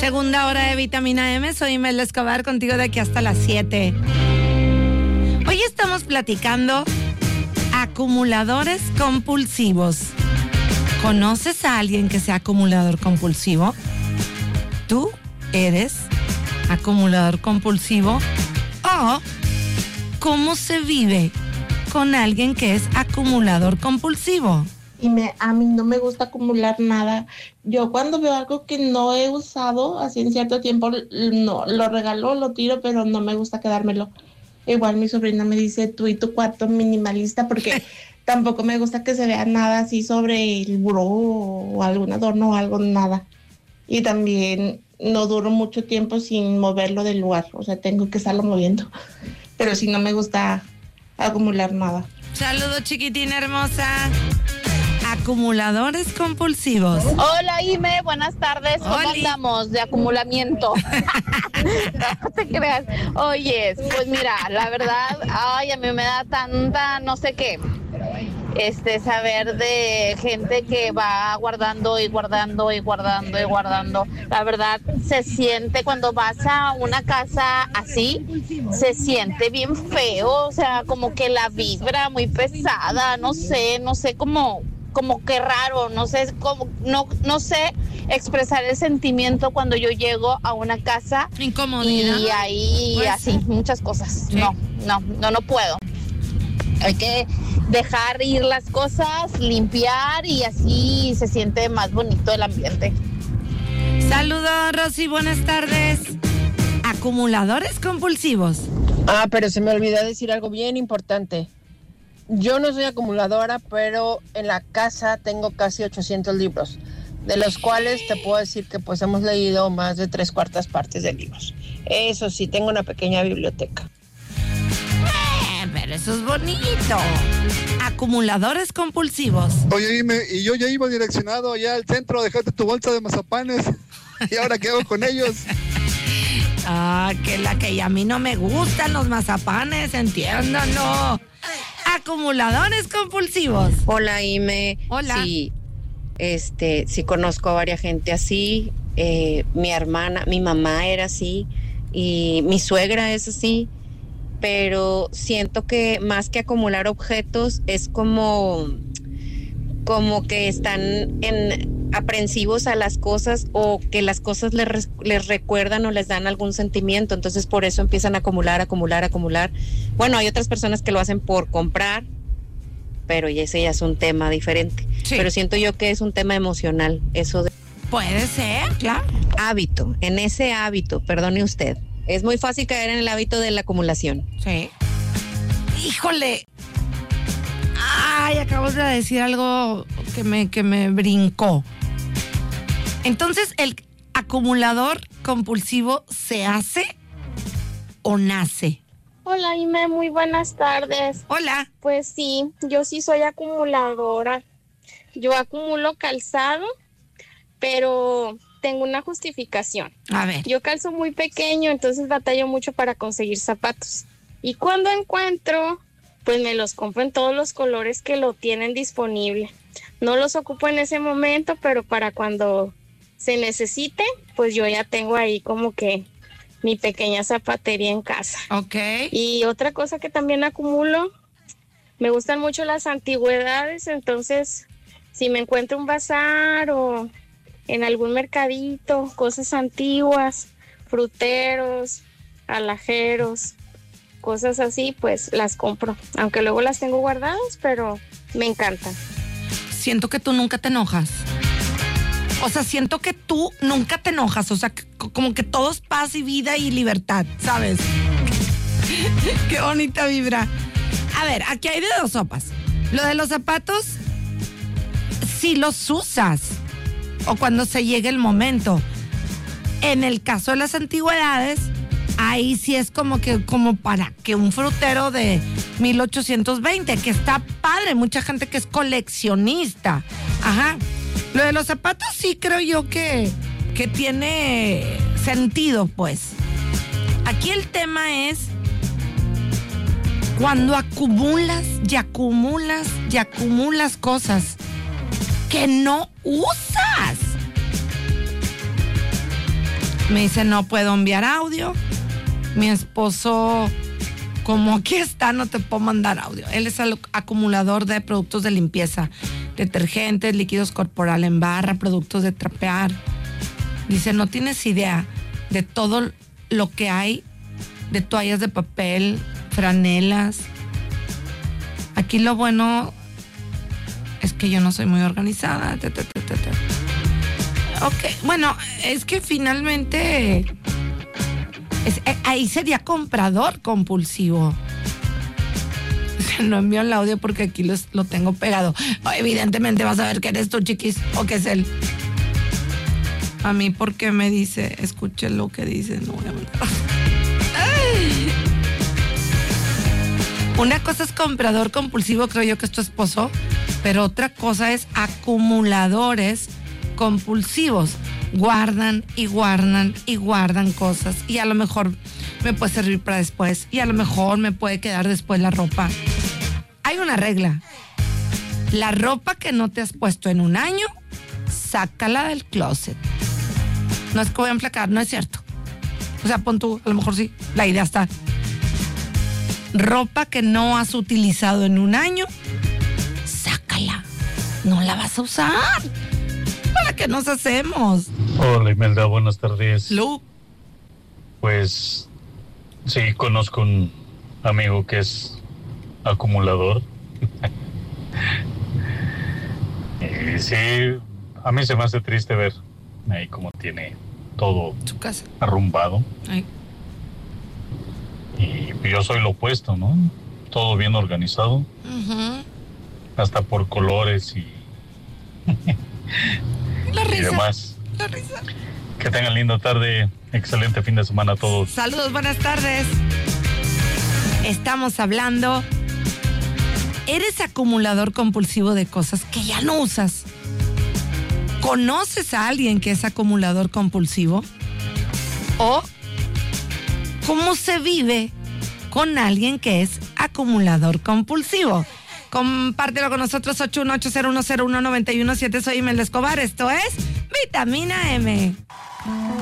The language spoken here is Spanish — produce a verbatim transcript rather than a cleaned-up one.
Segunda hora de Vitamina M, soy Mel Escobar, contigo de aquí hasta las siete. Hoy estamos platicando acumuladores compulsivos. ¿Conoces a alguien que sea acumulador compulsivo? ¿Tú eres acumulador compulsivo? ¿O cómo se vive con alguien que es acumulador compulsivo? Y me, a mí no me gusta acumular nada. Yo cuando veo algo que no he usado, así en cierto tiempo, no, lo regalo, lo tiro, pero no me gusta quedármelo. Igual mi sobrina me dice, tú y tu cuarto minimalista, porque tampoco me gusta que se vea nada así sobre el buró o algún adorno o algo, nada. Y también no duro mucho tiempo sin moverlo del lugar, o sea, tengo que estarlo moviendo. Pero sí no me gusta acumular nada. Saludos, chiquitina hermosa. Acumuladores compulsivos. Hola, Ime, buenas tardes. ¿Cómo Oli. andamos de acumulamiento? No te creas. Oyes, pues mira, la verdad, ay, a mí me da tanta, no sé qué, este, saber de gente que va guardando y guardando y guardando y guardando. La verdad, se siente cuando vas a una casa así, se siente bien feo, o sea, como que la vibra muy pesada, no sé, no sé cómo... como que raro, no sé cómo, no, no sé expresar el sentimiento cuando yo llego a una casa. Incomodidad. Y ahí Pues, así, muchas cosas. sí. No, no, no, no puedo. Hay que dejar ir las cosas, limpiar y así se siente más bonito el ambiente. Saludos, Rosy, buenas tardes. Acumuladores compulsivos. Ah, pero se me olvidó decir algo bien importante. Yo no soy acumuladora, pero en la casa tengo casi ochocientos libros, de los cuales te puedo decir que pues hemos leído más de tres cuartas partes de libros. Eso sí, tengo una pequeña biblioteca. Eh, pero eso es bonito. Acumuladores compulsivos. Oye, dime, y yo ya iba direccionado allá al centro a dejarte tu bolsa de mazapanes. ¿Y ahora qué hago con ellos? Ah, que la que a mí no me gustan los mazapanes, entiéndanlo. Acumuladores compulsivos. Hola, Ime. Hola. Sí, este, sí conozco a varias gente así. Eh, mi hermana, mi mamá era así y mi suegra es así. Pero siento que más que acumular objetos es como, como que están en aprensivos a las cosas o que las cosas les, les recuerdan o les dan algún sentimiento, entonces por eso empiezan a acumular, acumular, acumular. Bueno, hay otras personas que lo hacen por comprar, pero ese ya es un tema diferente. Sí. Pero siento yo que es un tema emocional, eso de Puede ser, claro. hábito, en ese hábito, perdone usted. Es muy fácil caer en el hábito de la acumulación. Sí. Híjole. Ay, acabas de decir algo que me, que me brincó. Entonces, ¿el acumulador compulsivo se hace o nace? Hola, Ime, muy buenas tardes. Hola. Pues sí, yo sí soy acumuladora. Yo acumulo calzado, pero tengo una justificación. A ver. Yo calzo muy pequeño, entonces batallo mucho para conseguir zapatos. Y cuando encuentro, pues me los compro en todos los colores que lo tienen disponible. No los ocupo en ese momento, pero para cuando se necesite, pues yo ya tengo ahí como que mi pequeña zapatería en casa. Ok. Y otra cosa que también acumulo, me gustan mucho las antigüedades, entonces si me encuentro un bazar o en algún mercadito, cosas antiguas, fruteros, alhajeros, cosas así, pues las compro. Aunque luego las tengo guardadas, pero me encantan. Siento que tú nunca te enojas. O sea, siento que tú nunca te enojas. O sea, c- como que todo es paz y vida y libertad, ¿sabes? Qué bonita vibra. A ver, aquí hay de dos sopas. Lo de los zapatos, si los usas o cuando se llegue el momento. En el caso de las antigüedades, ahí sí es como que como para que un frutero de mil ochocientos veinte, que está padre, mucha gente que es coleccionista. Ajá. Lo de los zapatos sí creo yo que, que tiene sentido, pues. Aquí el tema es cuando acumulas y acumulas y acumulas cosas que no usas. Me dice, no puedo enviar audio. Mi esposo, como aquí está, no te puedo mandar audio. Él es el acumulador de productos de limpieza, detergentes, líquidos corporal en barra, productos de trapear. Dice, no tienes idea de todo lo que hay de toallas de papel, franelas. Aquí lo bueno es que yo no soy muy organizada. Ta, ta, ta, ta, ta. Ok, bueno, es que finalmente es, eh, ahí sería comprador compulsivo. No envío el audio porque aquí los, lo tengo pegado. Evidentemente vas a ver que eres tú, chiquis, o que es él. A mí, porque me dice, escuche lo que dice, no voy a mandar. Ay. Una cosa es comprador compulsivo, creo yo que es tu esposo, pero otra cosa es acumuladores compulsivos. Guardan y guardan y guardan cosas y a lo mejor me puede servir para después y a lo mejor me puede quedar después la ropa. Hay una regla. La ropa que no te has puesto en un año, sácala del closet. No es que voy a enflacar, no es cierto. O sea, pon tú, a lo mejor sí, la idea está. Ropa que no has utilizado en un año, sácala. No la vas a usar. ¿Para qué nos hacemos? Hola, Imelda, buenas tardes. Lu. Pues sí, conozco un amigo que es acumulador. Y sí, a mí se me hace triste ver ahí cómo tiene todo su casa arrumbado. Ay. Y yo soy lo opuesto, ¿no? Todo bien organizado. Uh-huh. Hasta por colores y... La risa. Y demás. La risa. Que tengan linda tarde. Excelente fin de semana a todos. Saludos, buenas tardes. Estamos hablando. ¿Eres acumulador compulsivo de cosas que ya no usas? ¿Conoces a alguien que es acumulador compulsivo? ¿O cómo se vive con alguien que es acumulador compulsivo? Compártelo con nosotros, ocho uno ocho cero uno cero uno nueve uno siete. Soy Imelda Escobar. Esto es Vitamina M.